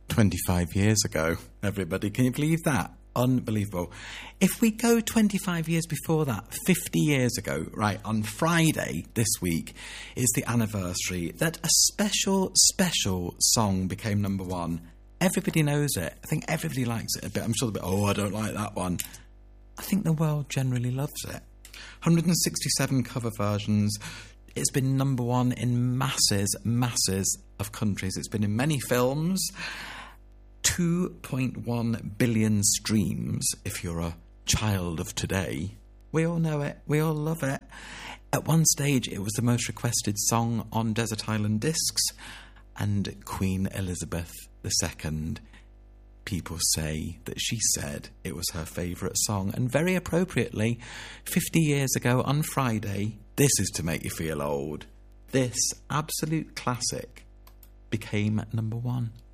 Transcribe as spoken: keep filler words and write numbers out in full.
twenty-five years ago, everybody. Can you believe that? Unbelievable. If we go twenty-five years before that, fifty years ago, right, on Friday this week is the anniversary that a special, special song became number one. Everybody knows it. I think everybody likes it a bit. I'm sure they'll be, oh, I don't like that one. I think the world generally loves it. one hundred sixty-seven cover versions. It's been number one in masses, masses of countries. It's been in many films. two point one billion streams if you're a child of today. We all know it. We all love it. At one stage, it was the most requested song on Desert Island Discs, and Queen Elizabeth the Second, people say that she said it was her favourite song, and very appropriately, fifty years ago on Friday, This Is to Make You Feel Old, this absolute classic became number one.